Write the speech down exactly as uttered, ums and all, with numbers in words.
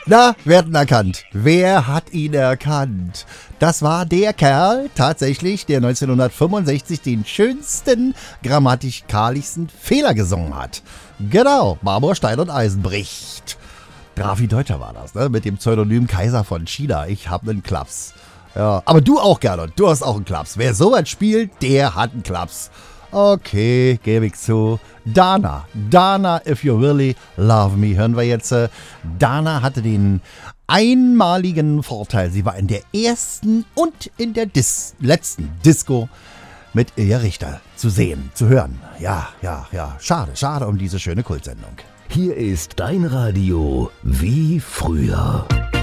Na, wer hat ihn erkannt? Wer hat ihn erkannt? Das war der Kerl, tatsächlich, der neunzehnhundertfünfundsechzig den schönsten, grammatikalischsten Fehler gesungen hat. Genau, Marmor, Stein und Eisen bricht. Drafi Deutscher war das, ne? Mit dem Pseudonym Kaiser von China. Ich hab nen Klaps. Ja, aber du auch, Gernot, du hast auch einen Klaps. Wer sowas spielt, der hat einen Klaps. Okay, gebe ich zu. Dana, Dana, if you really love me, hören wir jetzt. Dana hatte den einmaligen Vorteil, sie war in der ersten und in der Dis- letzten Disco mit Ilja Richter zu sehen, zu hören. Ja, ja, ja, schade, schade um diese schöne Kultsendung. Hier ist dein Radio wie früher.